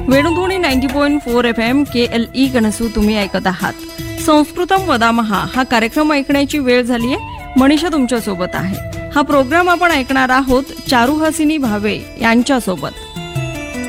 Venudhwani 90.4 FM KLE कनसू तुम्ही ऐकत आहात. संस्कृतम वदामहा हा कार्यक्रम ऐकण्याची वेळ झाली आहे. मनीषा तुमच्या सोबत आहे. हा प्रोग्राम आपण ऐकणार आहोत चारुहासिनी भावे यांच्या सोबत.